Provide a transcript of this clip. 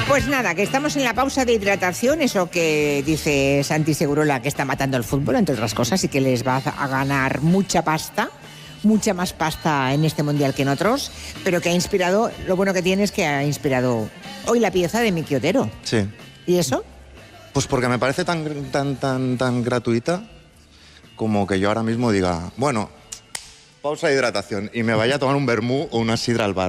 Pues nada, que estamos en la pausa de hidratación, eso que dice Santi Segurola que está matando el fútbol, entre otras cosas, y que les va a ganar mucha pasta, mucha más pasta en este Mundial que en otros, pero que ha inspirado, lo bueno que tiene es que ha inspirado hoy la pieza de Miki Otero. Sí. ¿Y eso? Pues porque me parece tan gratuita como que yo ahora mismo diga, bueno, pausa de hidratación y me vaya a tomar un vermú o una sidra al bar.